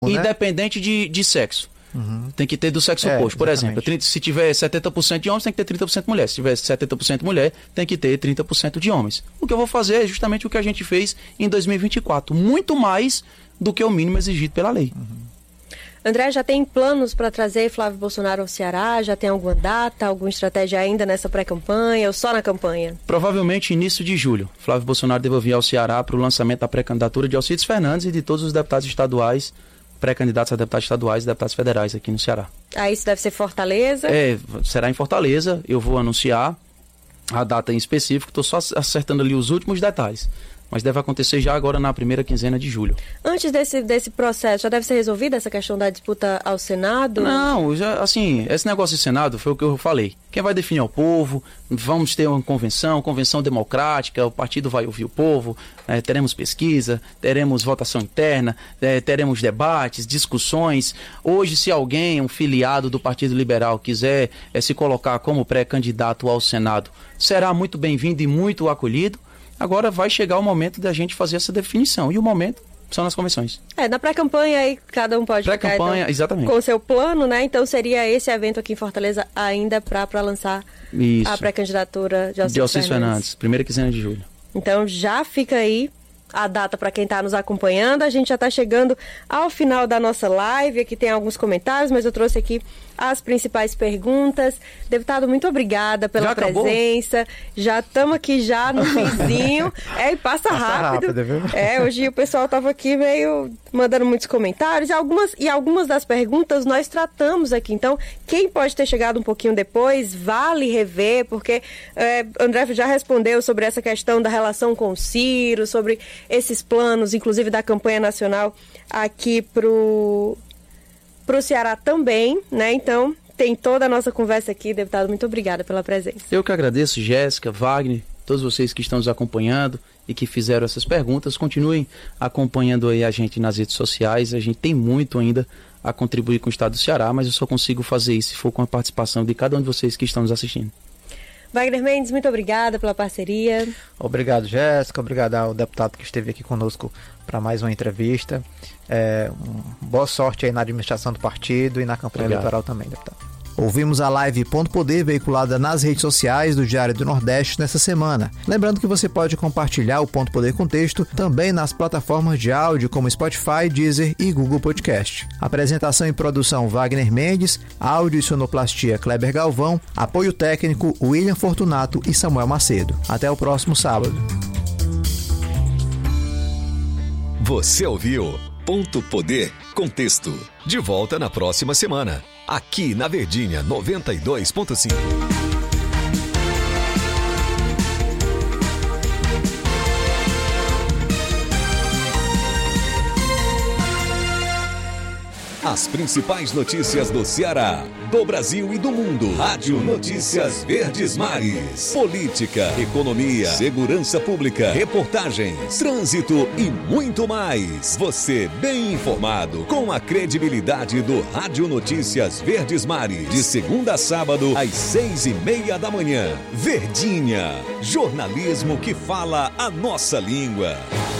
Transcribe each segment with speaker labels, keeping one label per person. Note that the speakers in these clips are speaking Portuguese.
Speaker 1: independente de sexo. Tem que ter do sexo oposto. Por exemplo, se tiver 70% de homens, tem que ter 30% de mulher. Se tiver 70% mulher, tem que ter 30% de homens. O que eu vou fazer é justamente o que a gente fez em 2024. Muito mais do que o mínimo exigido pela lei.
Speaker 2: André, já tem planos para trazer Flávio Bolsonaro ao Ceará? Já tem alguma data, alguma estratégia ainda nessa pré-campanha ou só na campanha?
Speaker 1: Provavelmente início de julho. Flávio Bolsonaro deve vir ao Ceará para o lançamento da pré-candidatura de Alcides Fernandes e de todos os deputados estaduais, pré-candidatos a deputados estaduais e deputados federais aqui no Ceará.
Speaker 2: Isso deve ser Fortaleza?
Speaker 1: Será em Fortaleza. Eu vou anunciar a data em específico. Estou só acertando ali os últimos detalhes. Mas deve acontecer já agora na primeira quinzena de julho.
Speaker 2: Antes desse processo, já deve ser resolvida essa questão da disputa ao Senado?
Speaker 1: Não, esse negócio de Senado foi o que eu falei. Quem vai definir é o povo, vamos ter uma convenção democrática, o partido vai ouvir o povo, teremos pesquisa, teremos votação interna, teremos debates, discussões. Hoje, se alguém, um filiado do Partido Liberal, quiser se colocar como pré-candidato ao Senado, será muito bem-vindo e muito acolhido. Agora vai chegar o momento da gente fazer essa definição. E o momento são nas convenções.
Speaker 2: Na pré-campanha aí cada um pode ficar
Speaker 1: exatamente,
Speaker 2: com o seu plano, né? Então seria esse evento aqui em Fortaleza ainda para lançar a pré-candidatura de Alcides Fernandes.
Speaker 1: Primeira quinzena de julho.
Speaker 2: Então já fica aí a data para quem está nos acompanhando. A gente já está chegando ao final da nossa live. Aqui tem alguns comentários, mas eu trouxe aqui as principais perguntas. Deputado, muito obrigada pela presença. Já estamos aqui já no finzinho. Passa rápido. Viu? Hoje o pessoal estava aqui meio mandando muitos comentários. Algumas das perguntas nós tratamos aqui. Então, quem pode ter chegado um pouquinho depois, vale rever, porque André já respondeu sobre essa questão da relação com o Ciro, sobre esses planos, inclusive da campanha nacional aqui pro Ceará também, né? Então, tem toda a nossa conversa aqui, deputado. Muito obrigada pela presença.
Speaker 1: Eu que agradeço, Jéssica, Wagner, todos vocês que estão nos acompanhando e que fizeram essas perguntas. Continuem acompanhando aí a gente nas redes sociais. A gente tem muito ainda a contribuir com o Estado do Ceará, mas eu só consigo fazer isso se for com a participação de cada um de vocês que estão nos assistindo.
Speaker 2: Wagner Mendes, muito obrigada pela parceria.
Speaker 3: Obrigado, Jéssica. Obrigado ao deputado que esteve aqui conosco para mais uma entrevista. Boa sorte aí na administração do partido e na campanha eleitoral também, deputado. Ouvimos a live Ponto Poder veiculada nas redes sociais do Diário do Nordeste nessa semana. Lembrando que você pode compartilhar o Ponto Poder com texto também nas plataformas de áudio como Spotify, Deezer e Google Podcast. Apresentação e produção Wagner Mendes, áudio e sonoplastia Kleber Galvão, apoio técnico William Fortunato e Samuel Macedo. Até o próximo sábado.
Speaker 4: Você ouviu Ponto Poder com texto. De volta na próxima semana, aqui na Verdinha 92.5. As principais notícias do Ceará, do Brasil e do mundo. Rádio Notícias Verdes Mares. Política, economia, segurança pública, reportagens, trânsito e muito mais. Você bem informado com a credibilidade do Rádio Notícias Verdes Mares. De segunda a sábado, às 6:30 da manhã. Verdinha. Jornalismo que fala a nossa língua.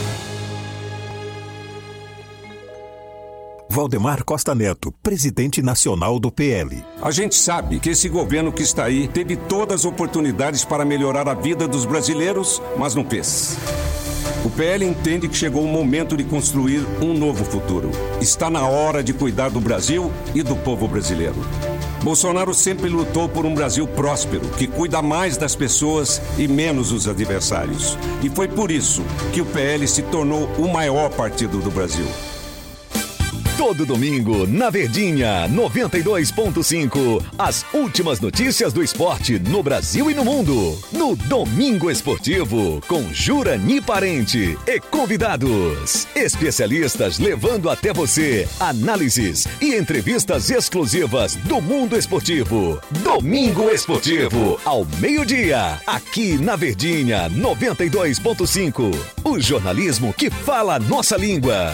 Speaker 5: Valdemar Costa Neto, presidente nacional do PL.
Speaker 6: A gente sabe que esse governo que está aí teve todas as oportunidades para melhorar a vida dos brasileiros, mas não fez. O PL entende que chegou o momento de construir um novo futuro. Está na hora de cuidar do Brasil e do povo brasileiro. Bolsonaro sempre lutou por um Brasil próspero, que cuida mais das pessoas e menos dos adversários. E foi por isso que o PL se tornou o maior partido do Brasil.
Speaker 4: Todo domingo, na Verdinha 92.5, as últimas notícias do esporte no Brasil e no mundo. No Domingo Esportivo, com Jurani Parente e convidados. Especialistas levando até você análises e entrevistas exclusivas do mundo esportivo. Domingo Esportivo, ao meio-dia, aqui na Verdinha 92.5. O jornalismo que fala a nossa língua.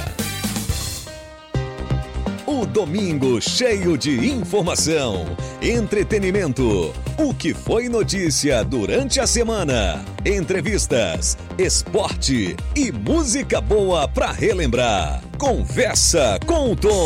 Speaker 4: O domingo cheio de informação, entretenimento, o que foi notícia durante a semana, entrevistas, esporte e música boa pra relembrar. Conversa com o Tom.